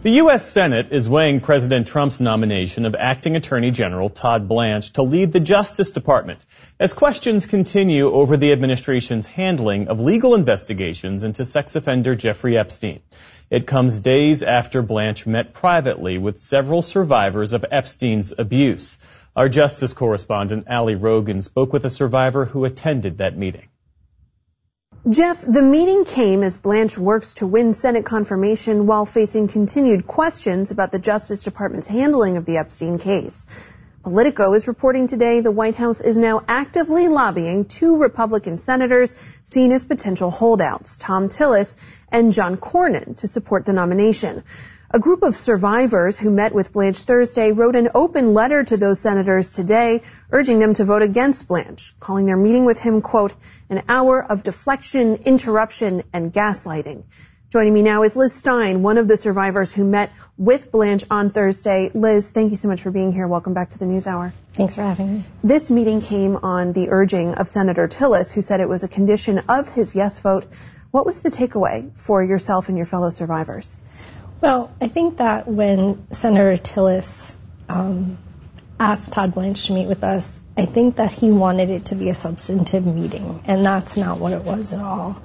The U.S. Senate is weighing President Trump's nomination of Acting Attorney General Todd Blanche to lead the Justice Department as questions continue over the administration's handling of legal investigations into sex offender Jeffrey Epstein. It comes days after Blanche met privately with several survivors of Epstein's abuse. Our justice correspondent, Ali Rogan, spoke with a survivor who attended that meeting. Jeff, the meeting came as Blanche works to win Senate confirmation while facing continued questions about the Justice Department's handling of the Epstein case. Politico is reporting today the White House is now actively lobbying two Republican senators seen as potential holdouts, Thom Tillis and John Cornyn, to support the nomination. A group of survivors who met with Blanche Thursday wrote an open letter to those senators today, urging them to vote against Blanche, calling their meeting with him, quote, an hour of deflection, interruption, and gaslighting. Joining me now is Liz Stein, one of the survivors who met with Blanche on Thursday. Liz, thank you so much for being here. Welcome back to the NewsHour. Thanks for having me. This meeting came on the urging of Senator Tillis, who said it was a condition of his yes vote. What was the takeaway for yourself and your fellow survivors? Well, I think that when Senator Tillis asked Todd Blanche to meet with us, I think that he wanted it to be a substantive meeting, and that's not what it was at all.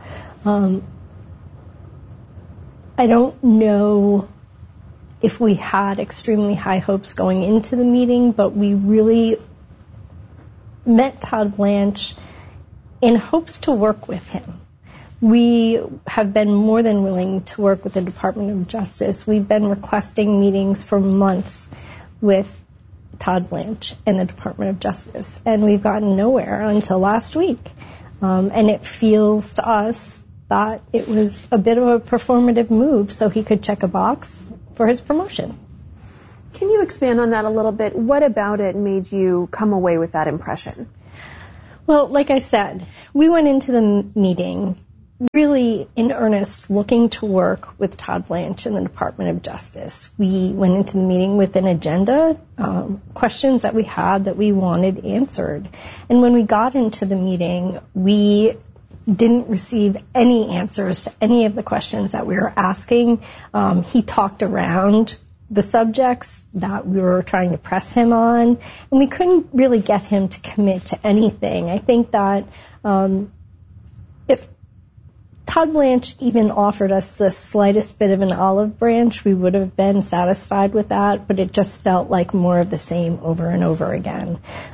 I don't know if we had extremely high hopes going into the meeting, but we really met Todd Blanche in hopes to work with him. We have been more than willing to work with the Department of Justice. We've been requesting meetings for months with Todd Blanche and the Department of Justice, and we've gotten nowhere until last week. And it feels to us that it was a bit of a performative move so he could check a box for his promotion. Can you expand on that a little bit? What about it made you come away with that impression? Well, like I said, we went into the meeting really in earnest looking to work with Todd Blanche and the Department of Justice. We went into the meeting with an agenda, questions that we had that we wanted answered. And when we got into the meeting, we didn't receive any answers to any of the questions that we were asking. He talked around the subjects that we were trying to press him on, and we couldn't really get him to commit to anything. I think that if Todd Blanche even offered us the slightest bit of an olive branch, we would have been satisfied with that, but it just felt like more of the same over and over again.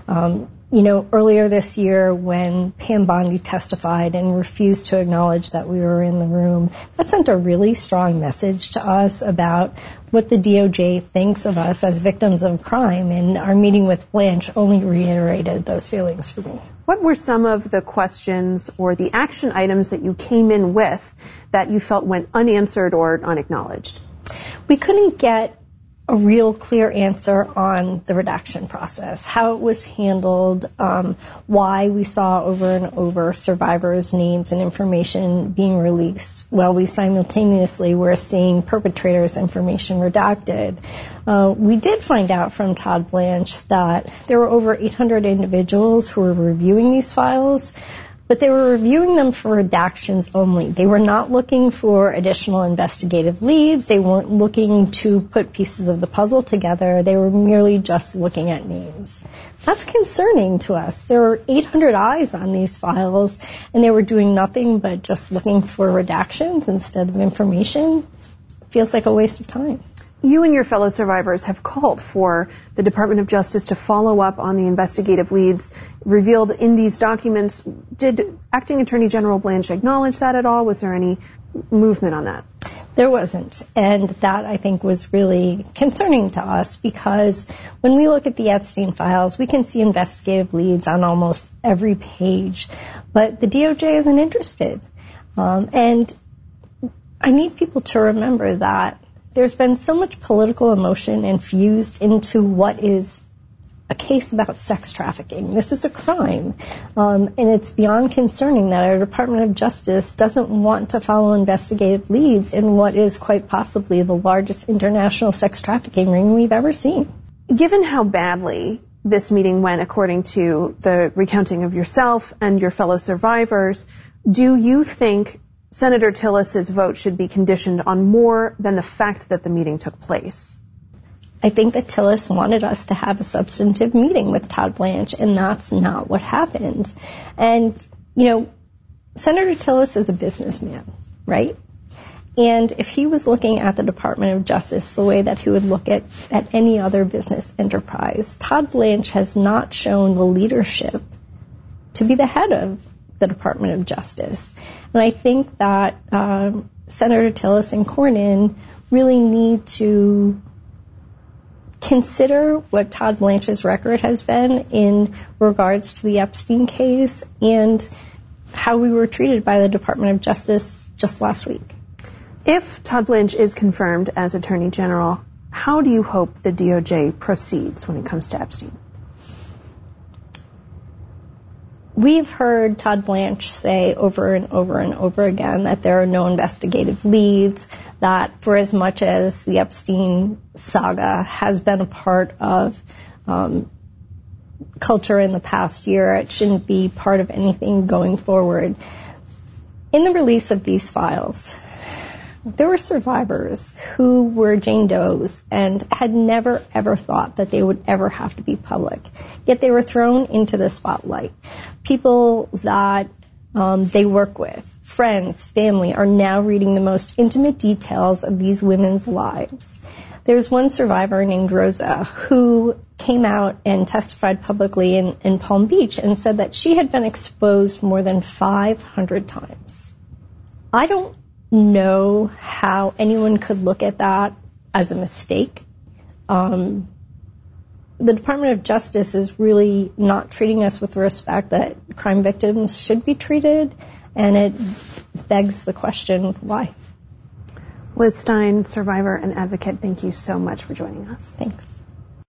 Earlier this year when Pam Bondi testified and refused to acknowledge that we were in the room, that sent a really strong message to us about what the DOJ thinks of us as victims of crime, and our meeting with Blanche only reiterated those feelings for me. What were some of the questions or the action items that you came in with that you felt went unanswered or unacknowledged? We couldn't get a real clear answer on the redaction process, how it was handled, why we saw over and over survivors' names and information being released, while we simultaneously were seeing perpetrators' information redacted. We did find out from Todd Blanche that there were over 800 individuals who were reviewing these files, but they were reviewing them for redactions only. They were not looking for additional investigative leads. They weren't looking to put pieces of the puzzle together. They were merely just looking at names. That's concerning to us. There were 800 eyes on these files, and they were doing nothing but just looking for redactions instead of information. It feels like a waste of time. You and your fellow survivors have called for the Department of Justice to follow up on the investigative leads revealed in these documents. Did Acting Attorney General Blanche acknowledge that at all? Was there any movement on that? There wasn't, and that, I think, was really concerning to us because when we look at the Epstein files, we can see investigative leads on almost every page, but the DOJ isn't interested. And I need people to remember that there's been so much political emotion infused into what is a case about sex trafficking. This is a crime, and it's beyond concerning that our Department of Justice doesn't want to follow investigative leads in what is quite possibly the largest international sex trafficking ring we've ever seen. Given how badly this meeting went, according to the recounting of yourself and your fellow survivors, do you think Senator Tillis's vote should be conditioned on more than the fact that the meeting took place. I think that Tillis wanted us to have a substantive meeting with Todd Blanche, and that's not what happened. And, Senator Tillis is a businessman, right? And if he was looking at the Department of Justice the way that he would look at any other business enterprise, Todd Blanche has not shown the leadership to be the head of the Department of Justice. And I think that Senator Tillis and Cornyn really need to consider what Todd Blanche's record has been in regards to the Epstein case and how we were treated by the Department of Justice just last week. If Todd Blanche is confirmed as Attorney General, how do you hope the DOJ proceeds when it comes to Epstein? We've heard Todd Blanche say over and over and over again that there are no investigative leads, that for as much as the Epstein saga has been a part of culture in the past year, it shouldn't be part of anything going forward. In the release of these files, there were survivors who were Jane Does and had never, ever thought that they would ever have to be public. Yet they were thrown into the spotlight. People that they work with, friends, family, are now reading the most intimate details of these women's lives. There's one survivor named Rosa who came out and testified publicly in Palm Beach and said that she had been exposed more than 500 times. I don't know how anyone could look at that as a mistake. The Department of Justice is really not treating us with the respect that crime victims should be treated, and it begs the question, why? Liz Stein, survivor and advocate, thank you so much for joining us. Thanks.